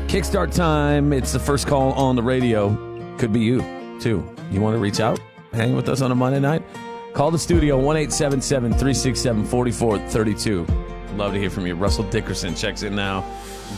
Kickstart time. It's the first call on the radio. Could be you, too. You want to reach out? Hang with us on a Monday night? Call the studio, 1-877-367-4432. Love to hear from you. Russell Dickerson checks in now.